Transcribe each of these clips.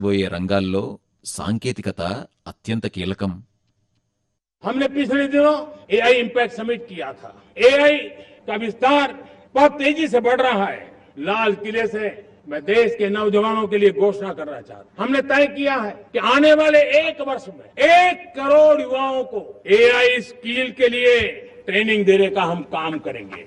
పోయే రంగాల్లో సాంకేతికత అత్యంత కీలకం. हमने पिछले दिनों एआई इम्पैक्ट समिट किया था। एआई का विस्तार बहुत तेजी से बढ़ रहा है। लाल किले से मैं देश के नौजवानों के लिए घोषणा करना चाहता हूं। हमने तय किया है कि आने वाले 1 वर्ष में 1 करोड़ युवाओं को एआई स्किल के लिए ट्रेनिंग देने का हम काम करेंगे।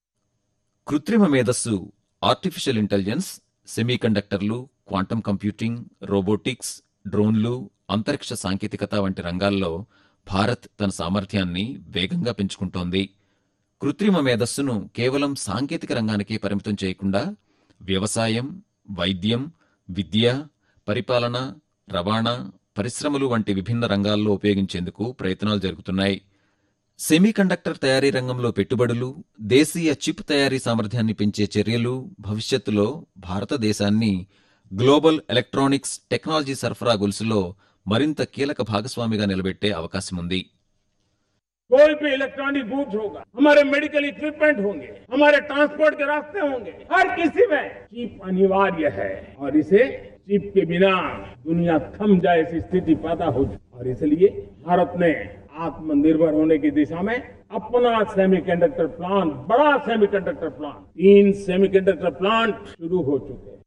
కృత్రిమ మేధస్సు, artificial intelligence, సెమీకండక్టర్లు, quantum computing, robotics, డ్రోన్లు, అంతరిక్ష సాంకేతికత వంటి రంగాల్లో భారత్ తన సామర్థ్యాన్ని వేగంగా పెంచుకుంటోంది. కృత్రిమ మేధస్సును కేవలం సాంకేతిక రంగానికే పరిమితం చేయకుండా వ్యవసాయం, వైద్యం, విద్య, పరిపాలన, రవాణా, పరిశ్రమలు వంటి విభిన్న రంగాల్లో ఉపయోగించేందుకు ప్రయత్నాలు జరుగుతున్నాయి. సెమీకండక్టర్ తయారీ రంగంలో పెట్టుబడులు, దేశీయ చిప్ తయారీ సామర్థ్యాన్ని పెంచే చర్యలు భవిష్యత్తులో భారతదేశాన్ని గ్లోబల్ ఎలక్ట్రానిక్స్ టెక్నాలజీ సరఫరా గొలుసులో మరింత కీలక భాగస్వామిగా నిలబెట్టే అవకాశముంది. कोई भी इलेक्ट्रॉनिक गुड्स होगा, हमारे मेडिकल इक्विपमेंट होंगे, हमारे ट्रांसपोर्ट के रास्ते होंगे, हर किसी में चिप अनिवार्य है और इसे चिप के बिना दुनिया थम जाए ऐसी स्थिति पैदा हो जाए। और इसलिए भारत ने आत्मनिर्भर होने की दिशा में अपना सेमीकंडक्टर प्लांट, बड़ा सेमीकंडक्टर प्लांट, 3 सेमीकंडक्टर प्लांट शुरू हो चुके हैं।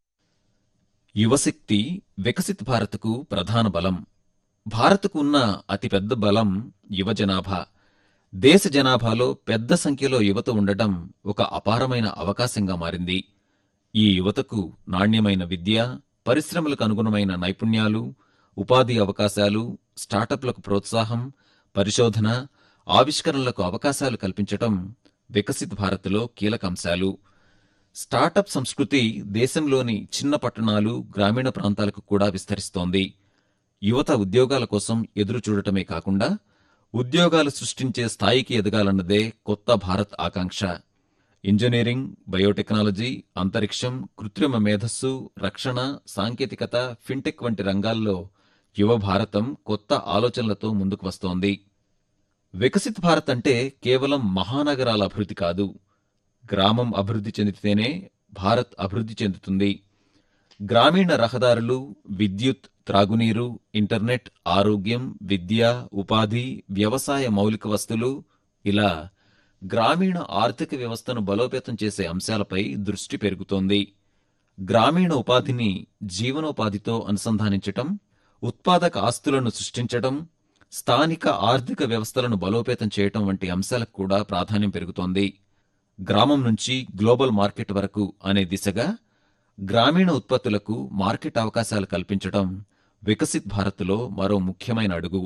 యువశక్తి వికసిత్ భారత్కు ప్రధాన బలం. భారత్కు ఉన్న అతిపెద్ద బలం యువ జనాభా. దేశ జనాభాలో పెద్ద సంఖ్యలో యువత ఉండటం ఒక అపారమైన అవకాశంగా మారింది. ఈ యువతకు నాణ్యమైన విద్య, పరిశ్రమలకు అనుగుణమైన నైపుణ్యాలు, ఉపాధి అవకాశాలు, స్టార్టప్లకు ప్రోత్సాహం, పరిశోధన, ఆవిష్కరణలకు అవకాశాలు కల్పించటం వికసిత్ భారత్లో కీలక అంశాలు. స్టార్టప్ సంస్కృతి దేశంలోని చిన్న పట్టణాలు, గ్రామీణ ప్రాంతాలకు కూడా విస్తరిస్తోంది. యువత ఉద్యోగాల కోసం ఎదురుచూడటమే కాకుండా ఉద్యోగాలు సృష్టించే స్థాయికి ఎదగాలన్నదే కొత్త భారత్ ఆకాంక్ష. ఇంజనీరింగ్, బయోటెక్నాలజీ, అంతరిక్షం, కృత్రిమ మేధస్సు, రక్షణ, సాంకేతికత, ఫిన్టెక్ వంటి రంగాల్లో యువ భారతం కొత్త ఆలోచనలతో ముందుకు వస్తోంది. వికసిత్ భారత్ అంటే కేవలం మహానగరాల అభివృద్ధి కాదు. గ్రామం అభివృద్ధి చెందితేనే భారత్ అభివృద్ధి చెందుతుంది. గ్రామీణ రహదారులు, విద్యుత్, త్రాగునీరు, ఇంటర్నెట్, ఆరోగ్యం, విద్య, ఉపాధి, వ్యవసాయ మౌలిక వస్తువులు, ఇలా గ్రామీణ ఆర్థిక వ్యవస్థను బలోపేతం చేసే అంశాలపై దృష్టి పెరుగుతోంది. గ్రామీణ ఉపాధిని జీవనోపాధితో అనుసంధానించటం, ఉత్పాదక ఆస్తులను సృష్టించటం, స్థానిక ఆర్థిక వ్యవస్థలను బలోపేతం చేయటం వంటి అంశాలకు కూడా ప్రాధాన్యం పెరుగుతోంది. గ్రామం నుంచి గ్లోబల్ మార్కెట్ వరకు అనే దిశగా గ్రామీణ ఉత్పత్తులకు మార్కెట్ అవకాశాలు కల్పించటం వికసిత్ భారత్లో మరో ముఖ్యమైన అడుగు.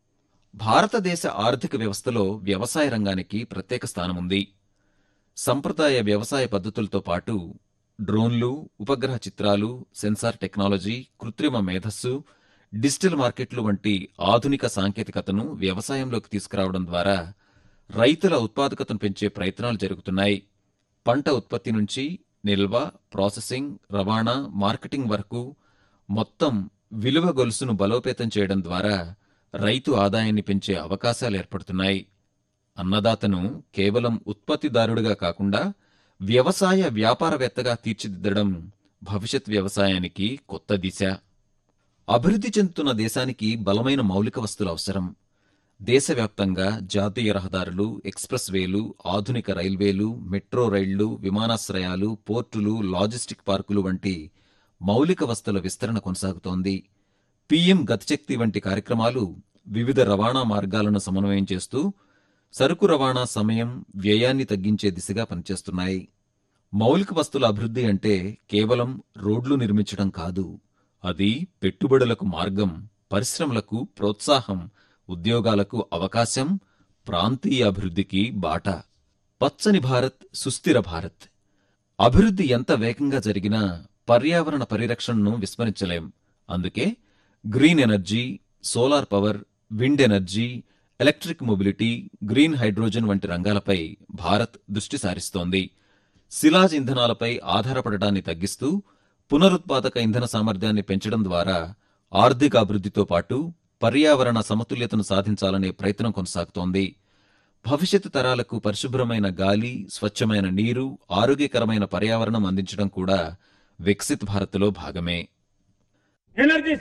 భారతదేశ ఆర్థిక వ్యవస్థలో వ్యవసాయ రంగానికి ప్రత్యేక స్థానముంది. సంప్రదాయ వ్యవసాయ పద్ధతులతో పాటు డ్రోన్లు, ఉపగ్రహ చిత్రాలు, సెన్సార్ టెక్నాలజీ, కృత్రిమ మేధస్సు, డిజిటల్ మార్కెట్లు వంటి ఆధునిక సాంకేతికతను వ్యవసాయంలోకి తీసుకురావడం ద్వారా రైతుల ఉత్పాదకతను పెంచే ప్రయత్నాలు జరుగుతున్నాయి. పంట ఉత్పత్తి నుంచి నిల్వ, ప్రాసెసింగ్, రవాణా, మార్కెటింగ్ వరకు మొత్తం విలువ గొలుసును బలోపేతం చేయడం ద్వారా రైతు ఆదాయాన్ని పెంచే అవకాశాలు ఏర్పడుతున్నాయి. అన్నదాతను కేవలం ఉత్పత్తిదారుడిగా కాకుండా వ్యవసాయ వ్యాపారవేత్తగా తీర్చిదిద్దడం భవిష్యత్ వ్యవసాయానికి కొత్త దిశ. అభివృద్ధి చెందుతున్న దేశానికి బలమైన మౌలిక వస్తువులు అవసరం. దేశవ్యాప్తంగా జాతీయ రహదారులు, ఎక్స్ప్రెస్ వేలు, ఆధునిక రైల్వేలు, మెట్రో రైళ్లు, విమానాశ్రయాలు, పోర్టులు, లాజిస్టిక్ పార్కులు వంటి మౌలిక వస్తువుల విస్తరణ కొనసాగుతోంది. పీఎం గతిశక్తి వంటి కార్యక్రమాలు వివిధ రవాణా మార్గాలను సమన్వయం చేస్తూ సరుకు రవాణా సమయం, వ్యయాన్ని తగ్గించే దిశగా పనిచేస్తున్నాయి. మౌలిక వస్తువుల అభివృద్ధి అంటే కేవలం రోడ్లు నిర్మించడం కాదు. అది పెట్టుబడులకు మార్గం, పరిశ్రమలకు ప్రోత్సాహం, ఉద్యోగాలకు అవకాశం, ప్రాంతీయ అభివృద్ధికి బాట. పచ్చని భారత్, సుస్థిర భారత్. అభివృద్ధి ఎంత వేగంగా జరిగినా పర్యావరణ పరిరక్షణను విస్మరించలేం. అందుకే green energy, solar power, wind energy, electric mobility, green hydrogen వంటి రంగాలపై భారత్ దృష్టి సారిస్తోంది. శిలాజ్ ఇంధనాలపై ఆధారపడటాన్ని తగ్గిస్తూ పునరుత్పాదక ఇంధన సామర్థ్యాన్ని పెంచడం ద్వారా ఆర్థిక అభివృద్ధితో పాటు పర్యావరణ సమతుల్యతను సాధించాలనే ప్రయత్నం కొనసాగుతోంది. భవిష్యత్తు తరాలకు పరిశుభ్రమైన గాలి, స్వచ్ఛమైన నీరు, ఆరోగ్యకరమైన పర్యావరణం అందించడం కూడా వికసిత్ భారత్లో భాగమే. एनर्जी